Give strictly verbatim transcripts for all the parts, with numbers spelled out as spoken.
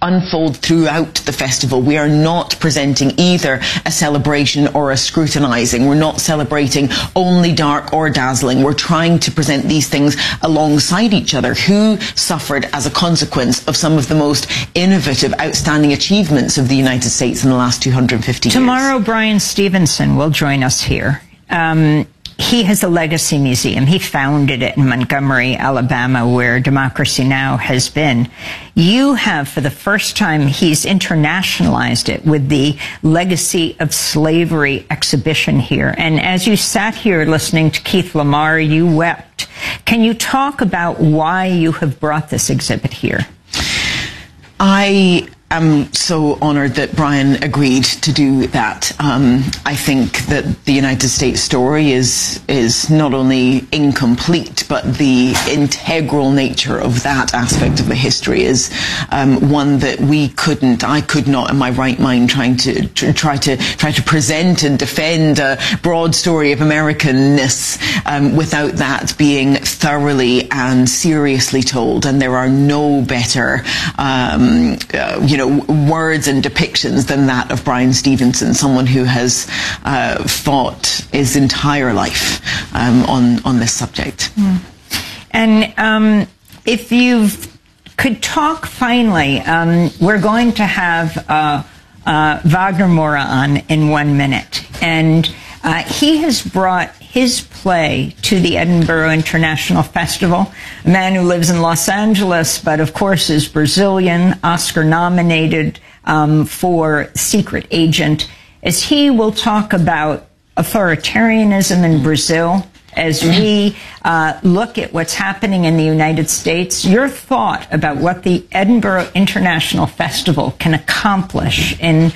unfold throughout the festival. We are not presenting either a celebration or a scrutinizing. We're not celebrating only dark or dazzling. We're trying to present these things alongside each other. Who suffered as a consequence of some of the most innovative, outstanding achievements of the United States in the last two hundred fifty years? Tomorrow, Bryan Stevenson will join us here. Um, He has a legacy museum. He founded it in Montgomery, Alabama, where Democracy Now! Has been. You have, for the first time, he's internationalized it with the Legacy of Slavery exhibition here. And as you sat here listening to Keith Lamar, you wept. Can you talk about why you have brought this exhibit here? I am so honored that Bryan agreed to do that. Um, I think that the United States story is is not only incomplete, but the integral nature of that aspect of the history is um, one that we couldn't, I could not in my right mind trying to tr try to try to present and defend a broad story of Americanness um, without that being thoroughly and seriously told. And there are no better um, uh, you know, words and depictions than that of Bryan Stevenson, someone who has uh, fought his entire life um, on on this subject. Mm. And um, if you could talk finally, um, we're going to have uh, uh, Wagner Moura on in one minute, and uh, he has brought his play to the Edinburgh International Festival. A man who lives in Los Angeles, but of course is Brazilian, Oscar nominated um, for Secret Agent, as he will talk about authoritarianism in Brazil as we uh, look at what's happening in the United States. Your thought about what the Edinburgh International Festival can accomplish in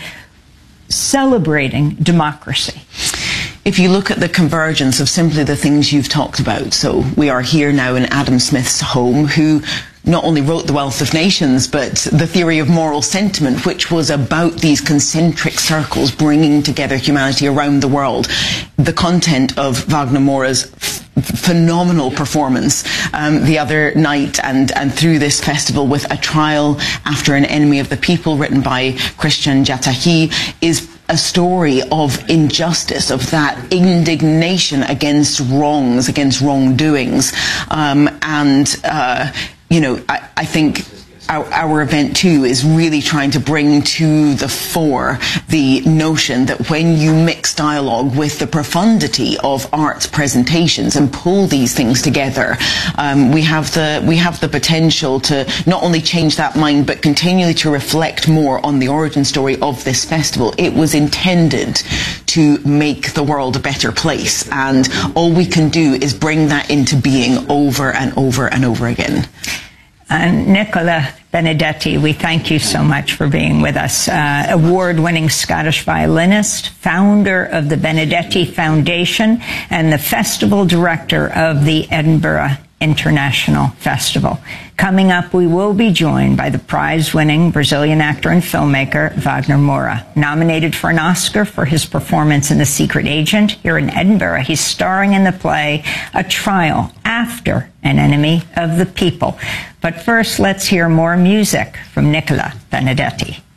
celebrating democracy. If you look at the convergence of simply the things you've talked about, so we are here now in Adam Smith's home, who not only wrote The Wealth of Nations, but the theory of moral sentiment, which was about these concentric circles bringing together humanity around the world. The content of Wagner Moura's phenomenal performance um, the other night and, and through this festival with A Trial After an Enemy of the People, written by Christian Jatahi, is a story of injustice, of that indignation against wrongs, against wrongdoings. Um, and, uh, you know, I, I think Our, our event too is really trying to bring to the fore the notion that when you mix dialogue with the profundity of art's presentations and pull these things together, um, we have the we have the potential to not only change that mind but continually to reflect more on the origin story of this festival. It was intended to make the world a better place, and all we can do is bring that into being over and over and over again. And Nicola Benedetti, we thank you so much for being with us. Uh, award-winning Scottish violinist, founder of the Benedetti Foundation, and the festival director of the Edinburgh International Festival. Coming up, we will be joined by the prize-winning Brazilian actor and filmmaker Wagner Moura, nominated for an Oscar for his performance in The Secret Agent. Here in Edinburgh, he's starring in the play A Trial After an Enemy of the People. But first, let's hear more music from Nicola Benedetti.